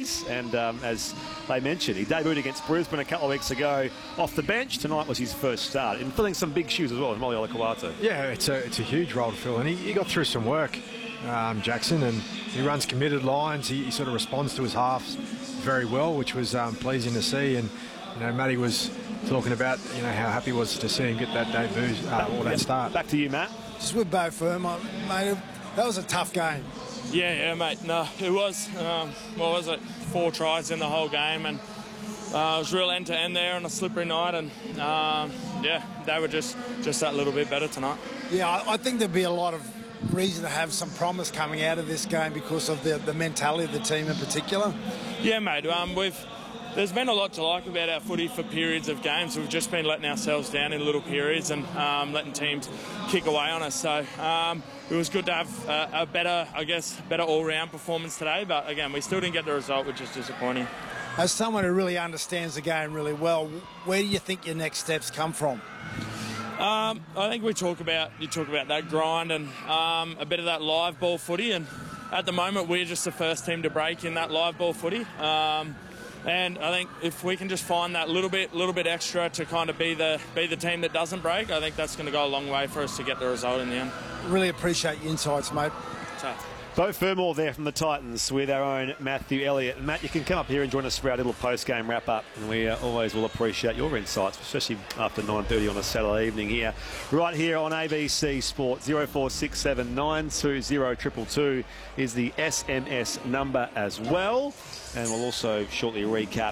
is. And as they mentioned, he debuted against Brisbane a couple of weeks ago off the bench. Tonight was his first start, and filling some big shoes as well as Molly Olakau'atu. Yeah, it's a huge role to fill, and he got through some work, Jackson, and he runs committed lines. He sort of responds to his halves very well, which was pleasing to see. And Matty was talking about how happy he was to see him get that debut or that start. Back to you, Matt. Just with Beau Fermor, mate, that was a tough game. Yeah, mate. No, it was. What was it? 4 tries in the whole game, and it was real end to end there on a slippery night. And they were just that little bit better tonight. Yeah, I think there'd be a lot of reason to have some promise coming out of this game because of the mentality of the team in particular. Yeah, mate. There's been a lot to like about our footy for periods of games. We've just been letting ourselves down in little periods and letting teams kick away on us. So it was good to have a better all-round performance today. But again, we still didn't get the result, which is disappointing. As someone who really understands the game really well, where do you think your next steps come from? I think you talk about that grind and a bit of that live ball footy. And at the moment, we're just the first team to break in that live ball footy. And I think if we can just find that little bit extra to kind of be the team that doesn't break, I think that's going to go a long way for us to get the result in the end. Really appreciate your insights, mate. Beau Fermor there from the Titans with our own Matthew Elliott. Matt, you can come up here and join us for our little post-game wrap-up, and we always will appreciate your insights, especially after 9:30 on a Saturday evening here. Right here on ABC Sport, 0467 920 222 is the SMS number as well. And we'll also shortly recap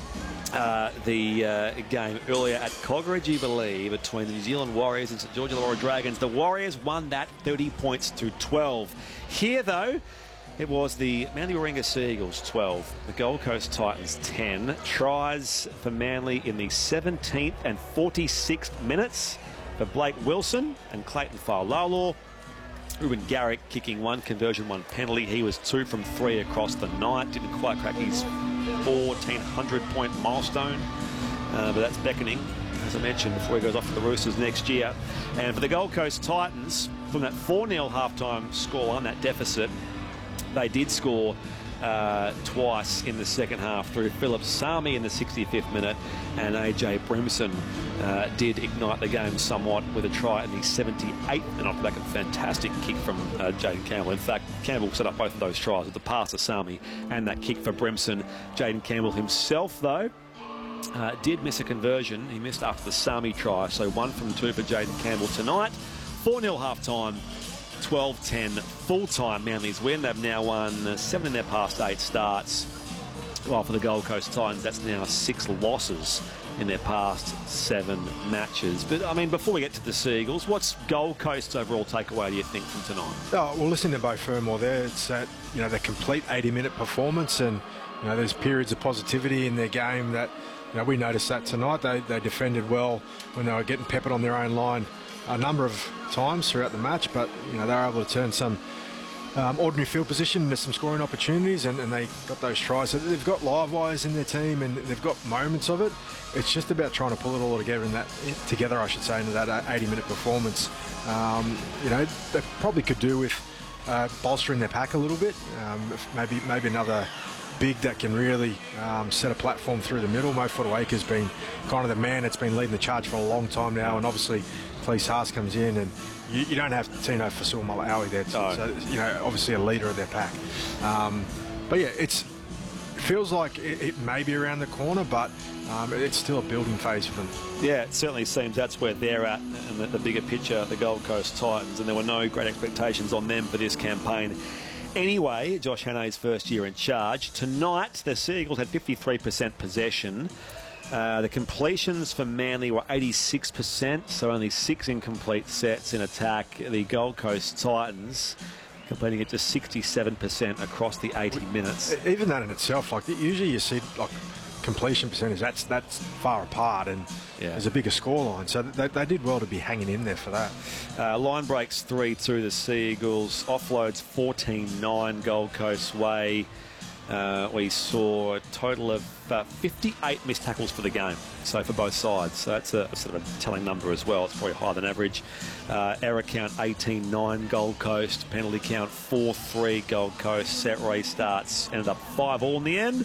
the game earlier at Coggeridge, believe, between the New Zealand Warriors and St George Illawarra Dragons. The Warriors won that 30 points to 12. Here, though, it was the Manly Warringah Seagulls 12, the Gold Coast Titans 10. Tries for Manly in the 17th and 46th minutes for Blake Wilson and Clayton Fa'alalo. Ruben Garrick kicking 1 conversion, 1 penalty. He was 2 from 3 across the night. Didn't quite crack his 1,400-point milestone, but that's beckoning, as I mentioned, before he goes off to the Roosters next year. And for the Gold Coast Titans, from that 4-0 halftime scoreline, that deficit, they did score twice in the second half through Philip Sami in the 65th minute, and AJ Brimson did ignite the game somewhat with a try in the 78th and off the back of a fantastic kick from Jaden Campbell. In fact, Campbell set up both of those tries with the pass to Sami and that kick for Brimson. Jaden Campbell himself, though, did miss a conversion. He missed after the Sami try, so 1 from 2 for Jaden Campbell tonight. 4-0 half-time. 12-10 full-time Manly's win. They've now won 7 in their past 8 starts. While for the Gold Coast Titans, that's now 6 losses in their past 7 matches. But, I mean, before we get to the Seagulls, what's Gold Coast's overall takeaway, do you think, from tonight? Oh, well, listening to Beau Fermor there, it's that, the complete 80-minute performance, and, there's periods of positivity in their game that, we noticed that tonight. They defended well when they were getting peppered on their own line a number of times throughout the match, but they were able to turn some ordinary field position into some scoring opportunities, and they got those tries. So they've got live wires in their team, and they've got moments of it. It's just about trying to pull it all together into that 80-minute performance. They probably could do with bolstering their pack a little bit. Maybe another big that can really set a platform through the middle. Mo Fotuaika's been kind of the man that's been leading the charge for a long time now, and obviously Felice Haas comes in, and you don't have Tino Fasua-Malaawi there, so obviously a leader of their pack. But yeah, it feels like it may be around the corner, but it's still a building phase for them. Yeah, it certainly seems that's where they're at, and the bigger picture, the Gold Coast Titans, and there were no great expectations on them for this campaign. Anyway, Josh Hannay's first year in charge. Tonight, the Seagulls had 53% possession. The completions for Manly were 86%, so only 6 incomplete sets in attack. The Gold Coast Titans completing it to 67% across the 80 minutes. Even that in itself, usually you see completion percentage, that's far apart, and there's a bigger scoreline. So they did well to be hanging in there for that. Line breaks 3-2 the Seagulls. Offloads 14-9 Gold Coast way. We saw a total of 58 missed tackles for the game, so for both sides. So that's a sort of a telling number as well. It's probably higher than average. Error count 18-9 Gold Coast. Penalty count 4-3 Gold Coast. Set restarts ended up 5-all in the end.